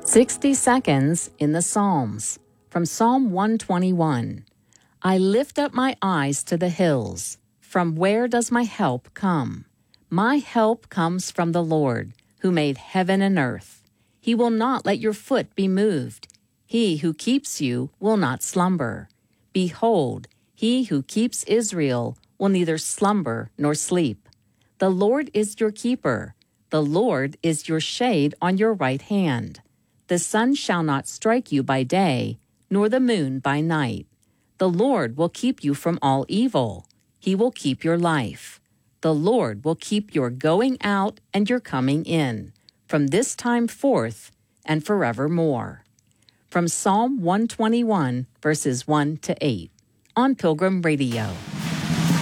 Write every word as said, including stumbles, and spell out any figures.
sixty seconds in the Psalms. From Psalm one twenty-one. I lift up my eyes to the hills. From where does my help come? My help comes from the Lord, who made heaven and earth. He will not let your foot be moved. He who keeps you will not slumber. Behold, he who keeps Israel will neither slumber nor sleep. The Lord is your keeper. The Lord is your shade on your right hand. The sun shall not strike you by day, nor the moon by night. The Lord will keep you from all evil. He will keep your life. The Lord will keep your going out and your coming in, from this time forth and forevermore. From Psalm one twenty-one, verses one to eight, on Pilgrim Radio.